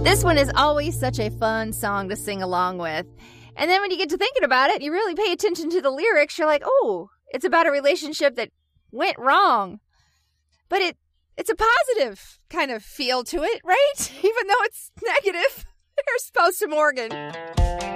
This one is always such a fun song to sing along with. And then when you get to thinking about it, you really pay attention to the lyrics. You're like, oh, it's about a relationship that went wrong. But it's a positive kind of feel to it, right? Even though it's negative. Here's Post to Morgan.